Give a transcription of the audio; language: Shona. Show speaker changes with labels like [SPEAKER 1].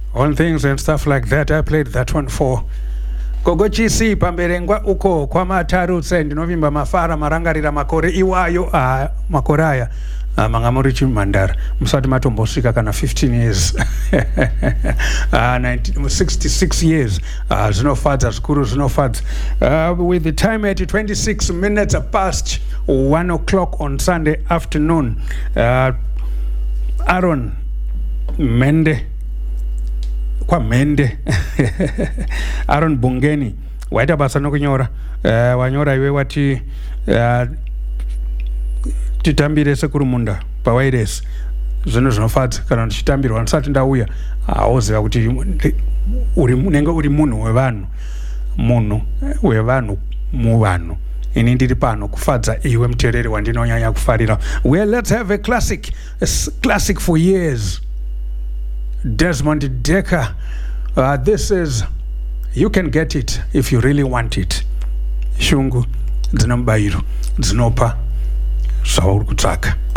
[SPEAKER 1] on things and stuff like that. I played that one for Gogo Chisi pamberengwa uko kwa Matarutse ndinovimba mafara marangarira makore iwayo makore aya mangamuri chimandara musati matombosvika kana 15 years 66 years zvinofadza zvikuru zvinofadza with the time at 26 minutes past 1 o'clock on Sunday afternoon. Aaron Mende kwa Mende Aaron Bungeni waita basa nokunyora wanyora iwe wati titambire sekuru munda pawairesi zvino zvinofadza kana ndichitambirwa ndisati ndauya auziva kuti unenge uri munhu wevanhu muvanhu ini ndiri pano kufadza iwe muteereri wandinonyanya kufarira. Well, let's have a classic for years. Desmond Decker. This is You Can Get It If You Really Want It. Shungu dzinomubayiro dzinopa zvauri kutsvaka.